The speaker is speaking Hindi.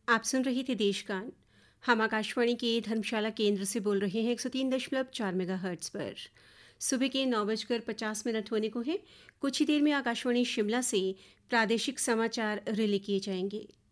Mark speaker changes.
Speaker 1: आप सुन रहे थे देशगान। हम आकाशवाणी के धर्मशाला केंद्र से बोल रहे हैं 103.4 मेगाहर्ट्ज़ पर। सुबह के 9:50 होने को हैं। कुछ ही देर में आकाशवाणी शिमला से प्रादेशिक समाचार रिले किए जाएंगे।